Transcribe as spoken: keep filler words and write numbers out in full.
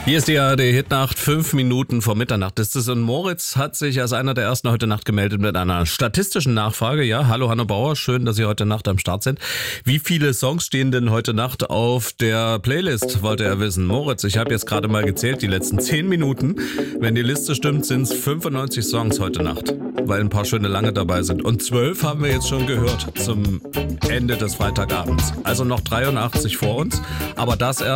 Hier ist die A R D-Hitnacht, fünf Minuten vor Mitternacht ist es und Moritz hat sich als einer der ersten heute Nacht gemeldet mit einer statistischen Nachfrage. Ja, hallo Hanno Bauer, schön, dass Sie heute Nacht am Start sind. Wie viele Songs stehen denn heute Nacht auf der Playlist, wollte er wissen. Moritz, ich habe jetzt gerade mal gezählt, die letzten zehn Minuten. Wenn die Liste stimmt, sind es fünfundneunzig Songs heute Nacht, weil ein paar schöne lange dabei sind. Und zwölf haben wir jetzt schon gehört zum Ende des Freitagabends. Also noch dreiundachtzig vor uns, aber das erst